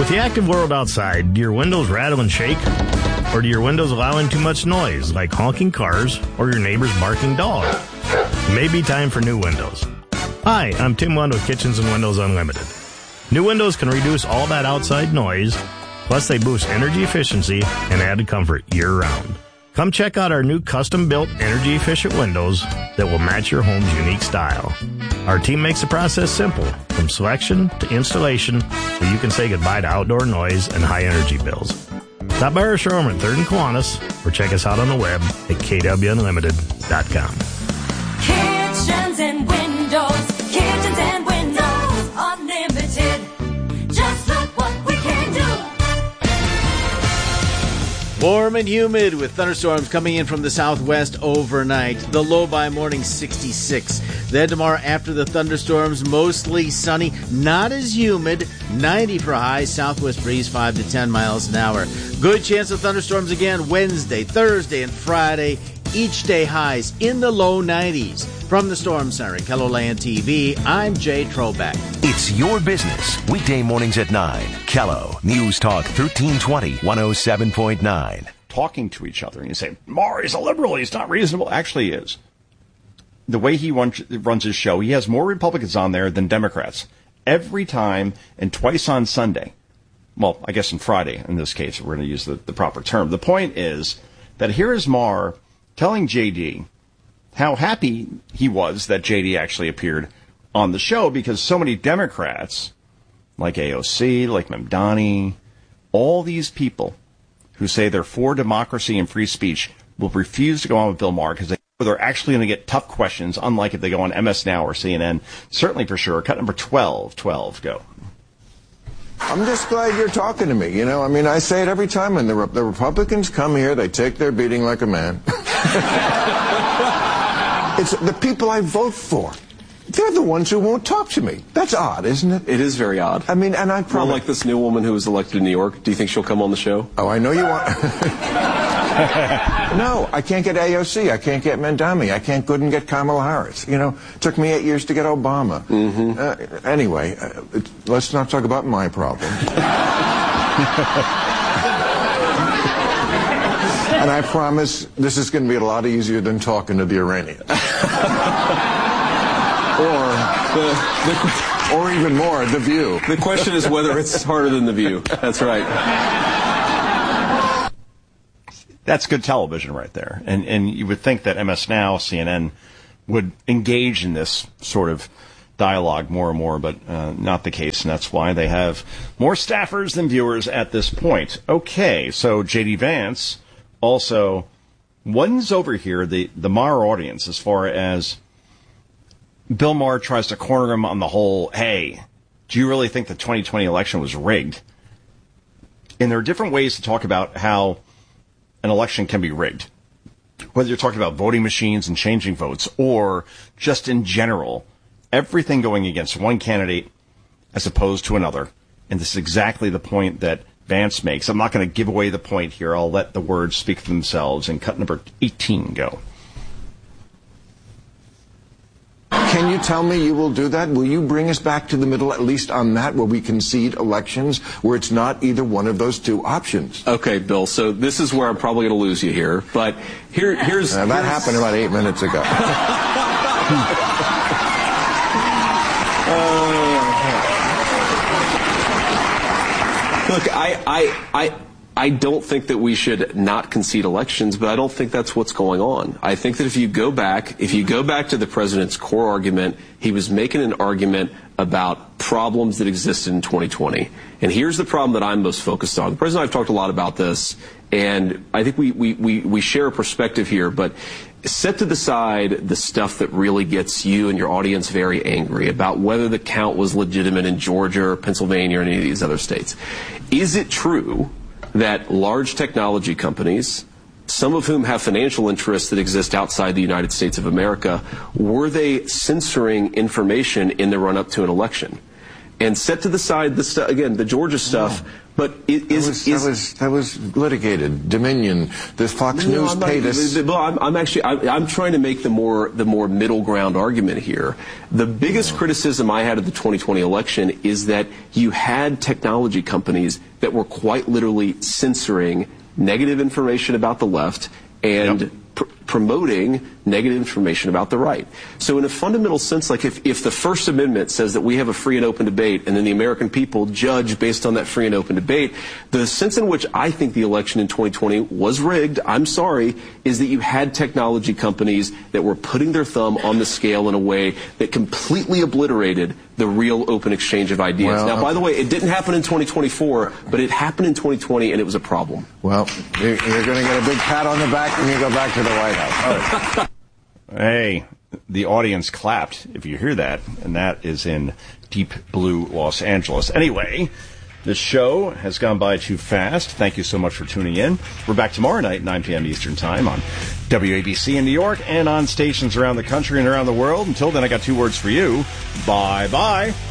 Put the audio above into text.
With the active world outside, do your windows rattle and shake? Or do your windows allow in too much noise, like honking cars or your neighbor's barking dog? It may be time for new windows. Hi, I'm Tim Wund with Kitchens and Windows Unlimited. New windows can reduce all that outside noise, plus they boost energy efficiency and added comfort year-round. Come check out our new custom-built energy-efficient windows that will match your home's unique style. Our team makes the process simple, from selection to installation, so you can say goodbye to outdoor noise and high-energy bills. Stop by our showroom at 3rd and Kiwanis, or check us out on the web at kwunlimited.com. Kitchens and Windows Unlimited. Just look what we can do. Warm and humid with thunderstorms coming in from the southwest overnight. The low by morning 66. Then tomorrow after the thunderstorms, mostly sunny, not as humid, 90 for a high, southwest breeze 5 to 10 miles an hour. Good chance of thunderstorms again Wednesday, Thursday, and Friday. Each day highs in the low 90s. From the Storm Center at KELOLAND TV, I'm Jay Trobeck. It's your business. Weekday mornings at 9. Kello News Talk 1320 107.9. Talking to each other, and you say, Mar, he's a liberal, he's not reasonable. Actually, he is. The way he runs his show, he has more Republicans on there than Democrats. Every time, and twice on Sunday. Well, I guess on Friday, in this case, we're going to use the proper term. The point is that here is Mar telling JD how happy he was that JD actually appeared on the show, because so many Democrats, like AOC, like Mamdani, all these people who say they're for democracy and free speech will refuse to go on with Bill Maher because they're actually going to get tough questions, unlike if they go on MS Now or CNN. Certainly for sure. Cut number 12, go. I'm just glad you're talking to me. You know, I mean, I say it every time when the Republicans come here, they take their beating like a man. It's the people I vote for. They're the ones who won't talk to me. That's odd, isn't it? It is very odd. I mean, and I probably... Well, like this new woman who was elected in New York, do you think she'll come on the show? Oh, I know you want... No, I can't get AOC. I can't get Mamdani. I couldn't get Kamala Harris. You know, it took me 8 years to get Obama. Mm-hmm. Anyway, let's not talk about my problem. And I promise this is going to be a lot easier than talking to the Iranians. Or even more, The View. The question is whether it's harder than The View. That's right. That's good television right there. And you would think that MS Now, CNN, would engage in this sort of dialogue more and more, but not the case, and that's why they have more staffers than viewers at this point. Okay, so J.D. Vance also wins over here the Maher audience as far as Bill Maher tries to corner him on the whole, hey, do you really think the 2020 election was rigged? And there are different ways to talk about how an election can be rigged. Whether you're talking about voting machines and changing votes, or just in general, everything going against one candidate as opposed to another. And this is exactly the point that Vance makes. I'm not going to give away the point here. I'll let the words speak for themselves. And cut number 18, go. Can you tell me you will do that? Will you bring us back to the middle, at least on that, where we concede elections, where it's not either one of those two options? Okay, Bill, so this is where I'm probably going to lose you here. But here's... That happened about 8 minutes ago. Look, I don't think that we should not concede elections, but I don't think that's what's going on. I think that if you go back to the president's core argument, he was making an argument about problems that existed in 2020. And here's the problem that I'm most focused on. The president and I have talked a lot about this, and I think we share a perspective here, but set to the side the stuff that really gets you and your audience very angry about whether the count was legitimate in Georgia or Pennsylvania or any of these other states. Is it true that large technology companies, some of whom have financial interests that exist outside the United States of America, were they censoring information in the run-up to an election? And set to the side, again, the Georgia stuff, But that was litigated. Dominion, the Fox News paid us. I'm trying to make the more middle ground argument here. The biggest criticism I had of the 2020 election is that you had technology companies that were quite literally censoring negative information about the left and promoting negative information about the right. So in a fundamental sense, like if the First Amendment says that we have a free and open debate and then the American people judge based on that free and open debate, the sense in which I think the election in 2020 was rigged, I'm sorry, is that you had technology companies that were putting their thumb on the scale in a way that completely obliterated the real open exchange of ideas. Well, now, by the way, it didn't happen in 2024, but it happened in 2020 and it was a problem. Well, you're going to get a big pat on the back when you go back to the White House. Hey, the audience clapped, if you hear that, and that is in deep blue Los Angeles. Anyway, the show has gone by too fast. Thank you so much for tuning in. We're back tomorrow night, 9 p.m. Eastern Time on WABC in New York and on stations around the country and around the world. Until then, I got 2 words for you. Bye-bye.